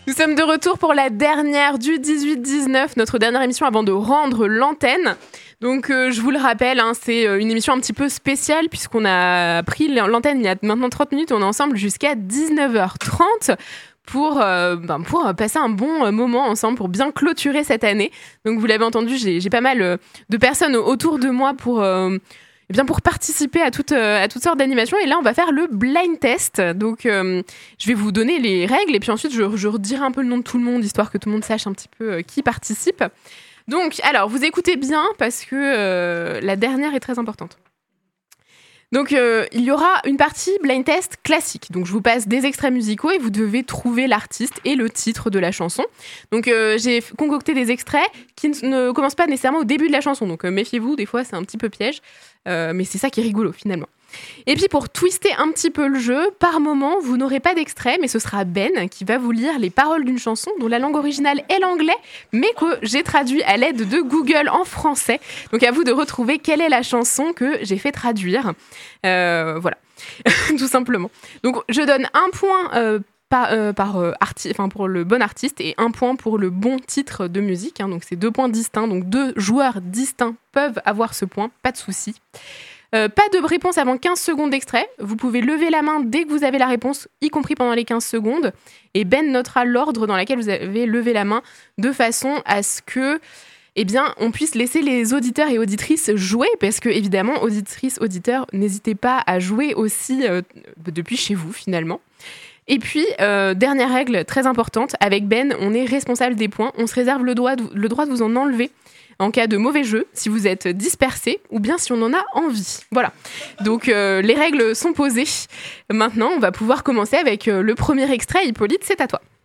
Nous sommes de retour pour la dernière du 18-19, notre dernière émission avant de rendre l'antenne. Donc je vous le rappelle, c'est une émission un petit peu spéciale puisqu'on a pris l'antenne il y a maintenant 30 minutes, on est ensemble jusqu'à 19h30 pour passer un bon moment ensemble, pour bien clôturer cette année. Donc vous l'avez entendu, j'ai pas mal de personnes autour de moi pour participer à toutes sortes d'animations. Et là, on va faire le blind test. Donc, je vais vous donner les règles. Et puis ensuite, je redirai un peu le nom de tout le monde, histoire que tout le monde sache un petit peu qui participe. Donc, alors, vous écoutez bien, parce que la dernière est très importante. Donc, il y aura une partie blind test classique. Donc, je vous passe des extraits musicaux et vous devez trouver l'artiste et le titre de la chanson. Donc, j'ai concocté des extraits qui ne commencent pas nécessairement au début de la chanson. Donc, méfiez-vous, des fois, c'est un petit peu piège. Mais c'est ça qui est rigolo, finalement. Et puis, pour twister un petit peu le jeu, par moment, vous n'aurez pas d'extrait, mais ce sera Ben qui va vous lire les paroles d'une chanson dont la langue originale est l'anglais, mais que j'ai traduit à l'aide de Google en français. Donc, à vous de retrouver quelle est la chanson que j'ai fait traduire. Voilà, tout simplement. Donc, je donne un point pour le bon artiste et un point pour le bon titre de musique. Donc, c'est 2 points distincts. Donc, 2 joueurs distincts peuvent avoir ce point, pas de souci. Pas de réponse avant 15 secondes d'extrait. Vous pouvez lever la main dès que vous avez la réponse, y compris pendant les 15 secondes. Et Ben notera l'ordre dans lequel vous avez levé la main de façon à ce que on puisse laisser les auditeurs et auditrices jouer, parce que, évidemment, auditrices, auditeurs, n'hésitez pas à jouer aussi depuis chez vous, finalement. Et puis, dernière règle très importante, avec Ben, on est responsable des points. On se réserve le droit de vous en enlever en cas de mauvais jeu, si vous êtes dispersé ou bien si on en a envie. Voilà. Donc, les règles sont posées. Maintenant, on va pouvoir commencer avec le premier extrait. Hippolyte, c'est à toi.